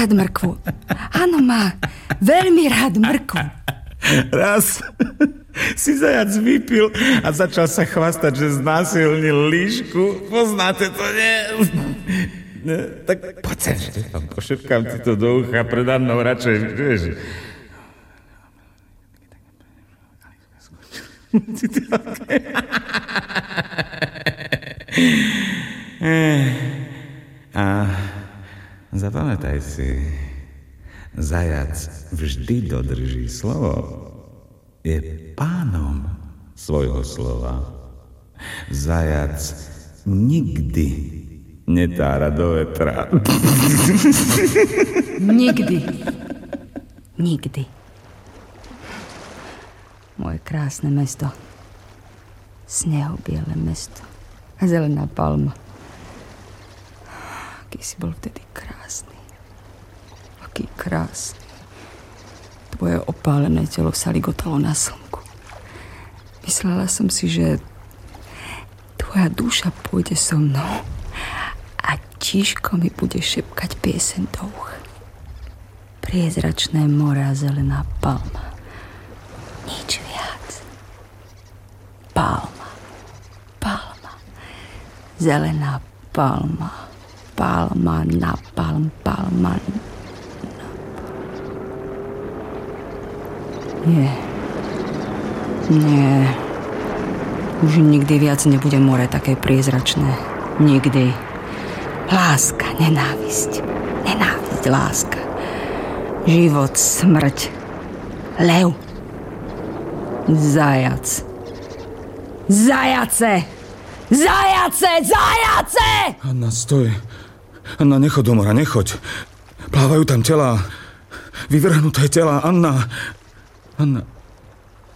rád mrkvu. Áno, má veľmi rád mrkvu. Raz si zajac vypil a začal sa chvastať, že znásilnil líšku. Poznáte to, nie? Tak poď sem, že tam pošepkám ti to do ucha pred Annou radšej, vieš. A zapamätaj si, zajac vždy dodrží slovo. Je pánom svojho slova. Zajac nikdy netára do vetra. Nikdy. Nikdy. Moje krásne mesto. Snehobiele mesto. A zelená palma. Aký si bol vtedy krásny. Aký krásny. Tvoje opálené telo sa ligotalo na slnku. Myslela som si, že tvoja duša pôjde so mnou a tížko mi bude šepkať pieseň do ucha. Priezračné more a zelená palma. Nič viac. Palma. Palma. Zelená palma. Palma na palm. Palma na... Nie. Už nikdy viac nebude more také priezračné. Nikdy. Láska, nenávisť. Nenávisť, láska. Život, smrť. Lev. Zajac. Zajace! Zajace! Zajace! Anna, stoj. Anna, nechoď do mora, nechoď. Plávajú tam telá. Vyvrhnuté telá. Anna.